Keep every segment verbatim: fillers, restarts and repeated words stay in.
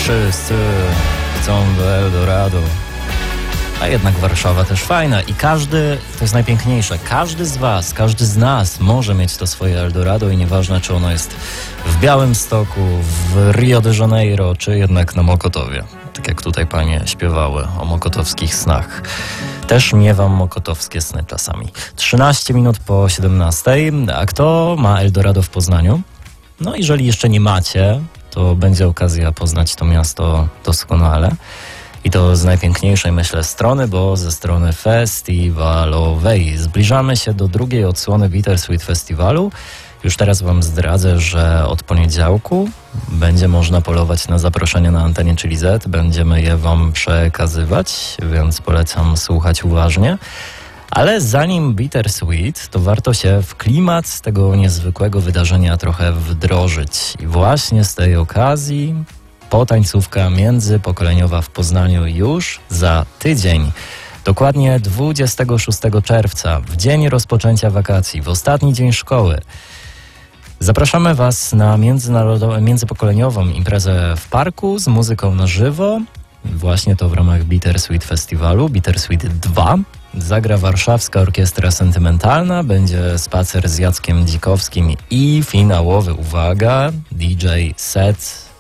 Wszyscy chcą do Eldorado. A jednak Warszawa też fajna i każdy, to jest najpiękniejsze, każdy z was, każdy z nas może mieć to swoje Eldorado i nieważne, czy ono jest w Białymstoku, w Rio de Janeiro, czy jednak na Mokotowie. Tak jak tutaj panie śpiewały o mokotowskich snach. Też miewam mokotowskie sny czasami. trzynaście minut po siedemnastej. A kto ma Eldorado w Poznaniu? No jeżeli jeszcze nie macie, to będzie okazja poznać to miasto doskonale. I to z najpiękniejszej, myślę, strony, bo ze strony festiwalowej. Zbliżamy się do drugiej odsłony Bittersweet Festiwalu. Już teraz wam zdradzę, że od poniedziałku będzie można polować na zaproszenia na antenie Chili Z. Będziemy je wam przekazywać, więc polecam słuchać uważnie. Ale zanim Bittersweet, to warto się w klimat tego niezwykłego wydarzenia trochę wdrożyć. I właśnie z tej okazji potańcówka międzypokoleniowa w Poznaniu już za tydzień. Dokładnie dwudziestego szóstego czerwca, w dzień rozpoczęcia wakacji, w ostatni dzień szkoły. Zapraszamy was na międzynarodową, międzypokoleniową imprezę w parku z muzyką na żywo. Właśnie to w ramach Bittersweet Festiwalu, Bittersweet dwa. Zagra Warszawska Orkiestra Sentymentalna, będzie spacer z Jackiem Dzikowskim i finałowy, uwaga, D J set,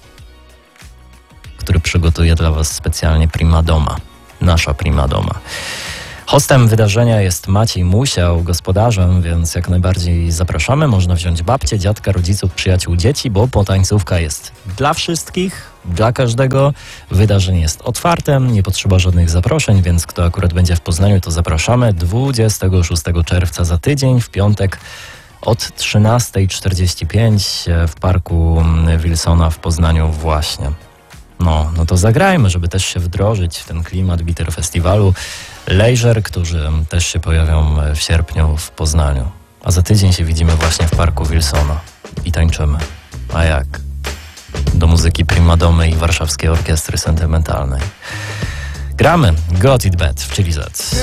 który przygotuje dla was specjalnie Prima Doma, nasza Prima Doma. Hostem wydarzenia jest Maciej Musiał, gospodarzem, więc jak najbardziej zapraszamy. Można wziąć babcię, dziadka, rodziców, przyjaciół, dzieci, bo potańcówka jest dla wszystkich, dla każdego. Wydarzenie jest otwarte, nie potrzeba żadnych zaproszeń, więc kto akurat będzie w Poznaniu, to zapraszamy. dwudziestego szóstego czerwca za tydzień, w piątek od trzynasta czterdzieści pięć w parku Wilsona w Poznaniu właśnie. No, no to zagrajmy, żeby też się wdrożyć w ten klimat Bitter Festiwalu. Leisure, którzy też się pojawią w sierpniu w Poznaniu. A za tydzień się widzimy właśnie w parku Wilsona i tańczymy. A jak? Do muzyki Prima Domy i Warszawskiej Orkiestry Sentymentalnej. Gramy Got It Bad w Chili Z.